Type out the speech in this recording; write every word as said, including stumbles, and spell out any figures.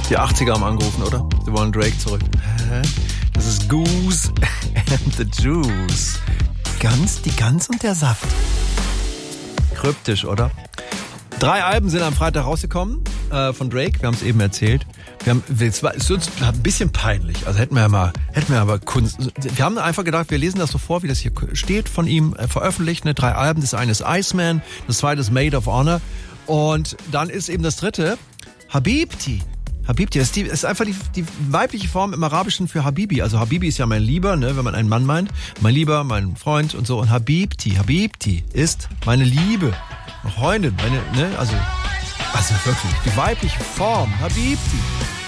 Die achtziger haben angerufen, oder? Sie wollen Drake zurück. Hä? Das ist Goose and the Juice. Gans, die Gans und der Saft. Kryptisch, oder? Drei Alben sind am Freitag rausgekommen äh, von Drake. Wir haben es eben erzählt. Wir haben, es war, es ist uns ein bisschen peinlich. Also hätten wir ja mal, hätten wir aber Kunst. Wir haben einfach gedacht, wir lesen das so vor, wie das hier steht von ihm äh, veröffentlicht. Ne? Drei Alben. Das eine ist Iceman, das zweite ist Maid of Honor und dann ist eben das dritte Habibti. Habibti, das ist, die, das ist einfach die, die weibliche Form im Arabischen für Habibi. Also Habibi ist ja mein Lieber, ne, wenn man einen Mann meint. Mein Lieber, mein Freund und so. Und Habibti, Habibti ist meine Liebe, meine Freundin, meine, ne, also, also wirklich, die weibliche Form, Habibti.